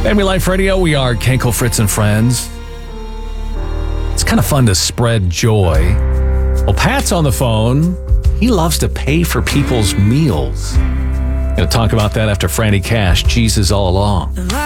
Family Life Radio, we are Kenkel, Fritz, and Friends. It's kind of fun to spread joy. Well, Pat's on the phone. He loves to pay for people's meals. Going to talk about that after Franny Cash, Jesus All Along.